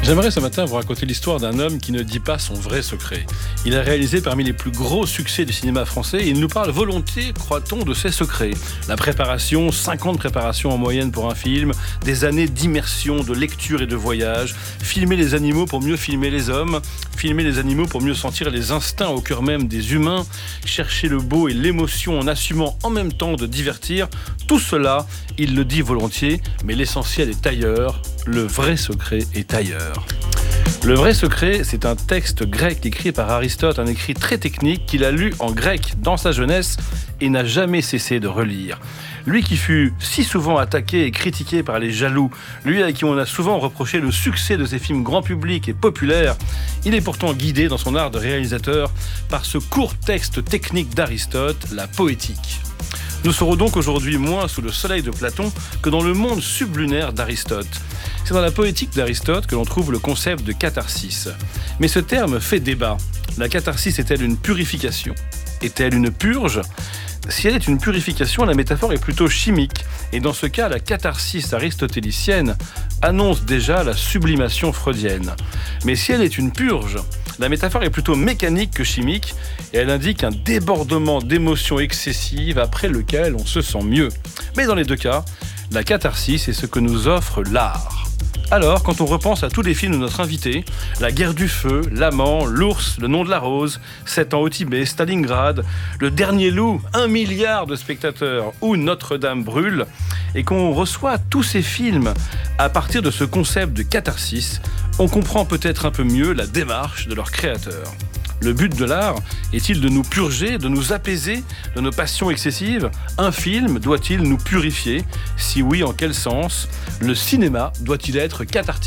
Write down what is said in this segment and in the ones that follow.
J'aimerais ce matin vous raconter l'histoire d'un homme qui ne dit pas son vrai secret. Il a réalisé parmi les plus gros succès du cinéma français et il nous parle volontiers, croit-on, de ses secrets. La préparation, 5 ans de préparation en moyenne pour un film, des années d'immersion, de lecture et de voyage, filmer les animaux pour mieux filmer les hommes, filmer les animaux pour mieux sentir les instincts au cœur même des humains, chercher le beau et l'émotion en assumant en même temps de divertir. Tout cela, il le dit volontiers, mais l'essentiel est ailleurs. Le vrai secret est ailleurs. Le vrai secret, c'est un texte grec écrit par Aristote, un écrit très technique qu'il a lu en grec dans sa jeunesse et n'a jamais cessé de relire. Lui qui fut si souvent attaqué et critiqué par les jaloux, lui à qui on a souvent reproché le succès de ses films grand public et populaires, il est pourtant guidé dans son art de réalisateur par ce court texte technique d'Aristote, la poétique. Nous serons donc aujourd'hui moins sous le soleil de Platon que dans le monde sublunaire d'Aristote. C'est dans la poétique d'Aristote que l'on trouve le concept de catharsis. Mais ce terme fait débat. La catharsis est-elle une purification ? Est-elle une purge ? Si elle est une purification, la métaphore est plutôt chimique. Et dans ce cas, la catharsis aristotélicienne annonce déjà la sublimation freudienne. Mais si elle est une purge, la métaphore est plutôt mécanique que chimique et elle indique un débordement d'émotions excessives après lequel on se sent mieux. Mais dans les deux cas, la catharsis est ce que nous offre l'art. Alors, quand on repense à tous les films de notre invité, La guerre du feu, L'amant, L'ours, Le nom de la rose, 7 ans au Tibet, Stalingrad, Le dernier loup, 1 milliard de spectateurs ou Notre-Dame brûle, et qu'on reçoit tous ces films à partir de ce concept de catharsis, on comprend peut-être un peu mieux la démarche de leur créateur. Le but de l'art est-il de nous purger, de nous apaiser de nos passions excessives ? Un film doit-il nous purifier ? Si oui, en quel sens ? Le cinéma doit-il être cathartique ?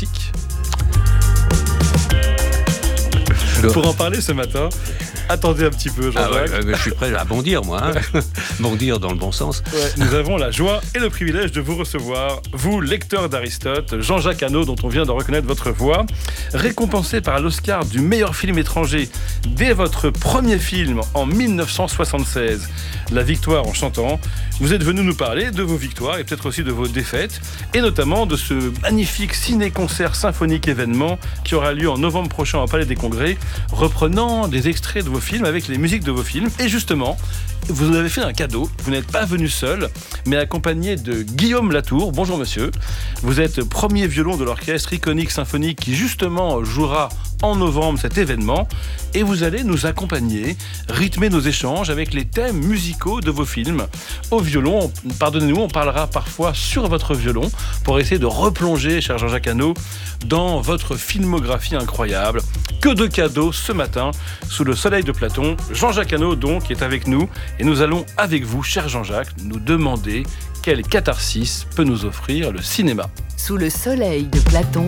Pour en parler ce matin, attendez un petit peu, Jean-Jacques. Je suis prêt à bondir, moi. Bondir dans le bon sens. Ouais, nous avons la joie et le privilège de vous recevoir, vous, lecteur d'Aristote, Jean-Jacques Hano, dont on vient de reconnaître votre voix, récompensé par l'Oscar du meilleur film étranger dès votre premier film en 1976, La victoire en chantant. Vous êtes venu nous parler de vos victoires et peut-être aussi de vos défaites, et notamment de ce magnifique ciné-concert symphonique événement qui aura lieu en novembre prochain au Palais des Congrès, reprenant des extraits de vos films avec les musiques de vos films. Et justement, vous nous avez fait un cadeau. Vous n'êtes pas venu seul, mais accompagné de Guillaume Latour. Bonjour monsieur. Vous êtes premier violon de l'orchestre iconique symphonique qui justement jouera en novembre cet événement. Et vous allez nous accompagner, rythmer nos échanges avec les thèmes musicaux de vos films. Au violon, pardonnez-nous, on parlera parfois sur votre violon pour essayer de replonger, cher Jean-Jacques Hano, dans votre filmographie incroyable. Que de cadeaux ce matin, sous le soleil de Platon. Jean-Jacques Hano, donc, est avec nous. Et nous allons, avec vous, cher Jean-Jacques, nous demander quelle catharsis peut nous offrir le cinéma. Sous le soleil de Platon.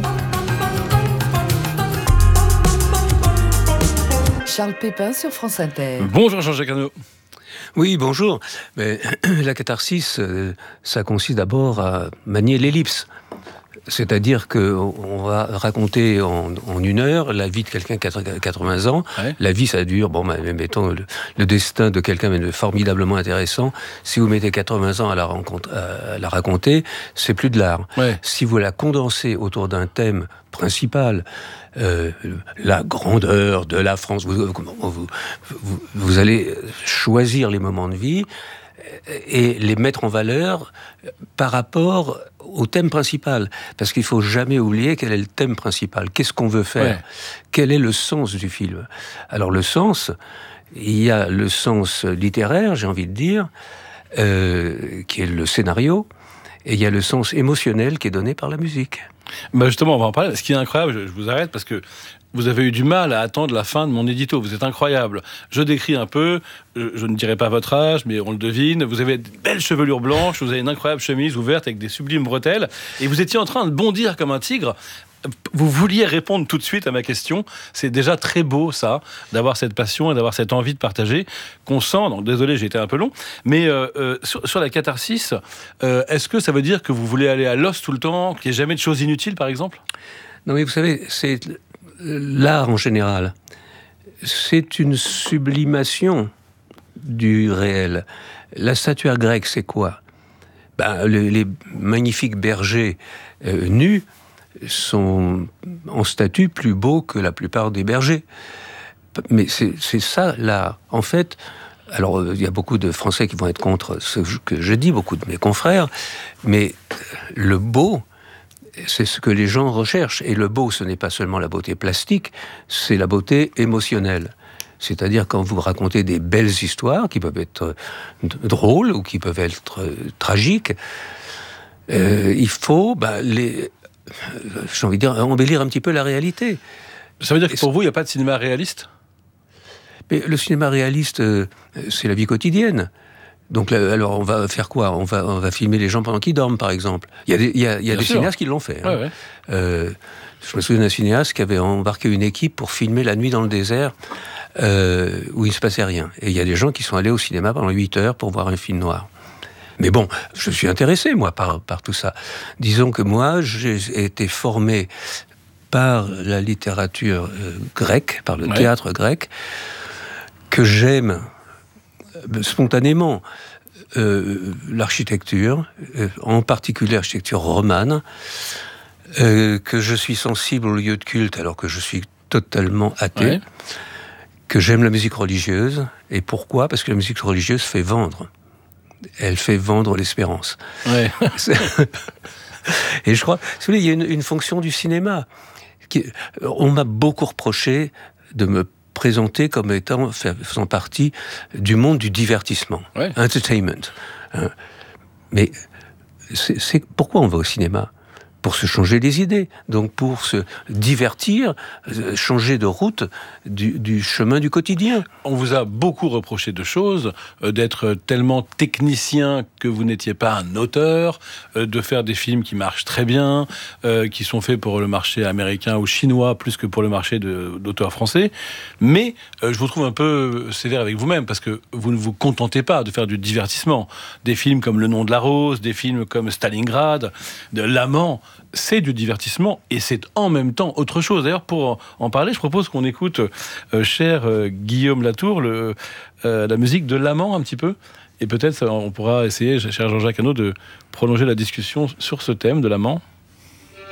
Charles Pépin sur France Inter. Bonjour Jean-Jacques Hano. Oui, bonjour. Mais, la catharsis, ça consiste d'abord à manier l'ellipse. C'est-à-dire qu'on va raconter en 1 heure la vie de quelqu'un qui a 80 ans. Ouais. La vie, ça dure, mettons, le destin de quelqu'un est formidablement intéressant. Si vous mettez 80 ans à la raconter, c'est plus de l'art. Ouais. Si vous la condensez autour d'un thème principal, la grandeur de la France, vous allez choisir les moments de vie et les mettre en valeur par rapport au thème principal. Parce qu'il ne faut jamais oublier quel est le thème principal. Qu'est-ce qu'on veut faire ? Ouais. Quel est le sens du film ? Alors le sens, il y a le sens littéraire, j'ai envie de dire, qui est le scénario, et il y a le sens émotionnel qui est donné par la musique. Justement, on va en parler. Ce qui est incroyable, je vous arrête parce que vous avez eu du mal à attendre la fin de mon édito. Vous êtes incroyable. Je décris un peu, je ne dirai pas votre âge, mais on le devine. Vous avez de belles chevelures blanches, vous avez une incroyable chemise ouverte avec des sublimes bretelles, et vous étiez en train de bondir comme un tigre. Vous vouliez répondre tout de suite à ma question. C'est déjà très beau, ça, d'avoir cette passion et d'avoir cette envie de partager qu'on sent. Donc, désolé, j'ai été un peu long. Mais sur la catharsis, est-ce que ça veut dire que vous voulez aller à l'os tout le temps, qu'il n'y ait jamais de choses inutiles, par exemple ? Non, mais vous savez, c'est l'art en général. C'est une sublimation du réel. La statuaire grecque, c'est quoi ? Les magnifiques bergers nus, sont en statut plus beaux que la plupart des bergers. Mais c'est ça, là. En fait, alors il y a beaucoup de Français qui vont être contre ce que je dis, beaucoup de mes confrères, mais le beau, c'est ce que les gens recherchent. Et le beau, ce n'est pas seulement la beauté plastique, c'est la beauté émotionnelle. C'est-à-dire quand vous racontez des belles histoires, qui peuvent être drôles ou qui peuvent être tragiques, il faut, j'ai envie de dire, embellir un petit peu la réalité. Ça veut dire que pour vous, il n'y a pas de cinéma réaliste ? Mais le cinéma réaliste, c'est la vie quotidienne. Donc, alors, on va faire quoi ? On va filmer les gens pendant qu'ils dorment, par exemple. Il y a des cinéastes qui l'ont fait. Hein. Ouais. Je me souviens d'un cinéaste qui avait embarqué une équipe pour filmer la nuit dans le désert, où il ne se passait rien. Et il y a des gens qui sont allés au cinéma pendant 8 heures pour voir un film noir. Mais bon, je suis intéressé, moi, par tout ça. Disons que moi, j'ai été formé par la littérature grecque, par le théâtre grec, que j'aime spontanément. L'architecture, en particulier l'architecture romane, que je suis sensible aux lieux de culte alors que je suis totalement athée, que j'aime la musique religieuse. Et pourquoi ? Parce que la musique religieuse fait vendre. Elle fait vendre l'espérance. Ouais. Et je crois, si vous voulez, il y a une fonction du cinéma. On m'a beaucoup reproché de me présenter comme faisant partie du monde du divertissement, entertainment. Mais c'est pourquoi on va au cinéma ? Pour se changer les idées, donc pour se divertir, changer de route du chemin du quotidien. On vous a beaucoup reproché de choses, d'être tellement technicien que vous n'étiez pas un auteur, de faire des films qui marchent très bien, qui sont faits pour le marché américain ou chinois plus que pour le marché d'auteurs français. Mais je vous trouve un peu sévère avec vous-même parce que vous ne vous contentez pas de faire du divertissement. Des films comme Le Nom de la Rose, des films comme Stalingrad, de L'Amant, c'est du divertissement et c'est en même temps autre chose. D'ailleurs, pour en parler, je propose qu'on écoute, cher Guillaume Latour, la musique de L'Amant un petit peu. Et peut-être on pourra essayer, cher Jean-Jacques Hano, de prolonger la discussion sur ce thème de l'amant.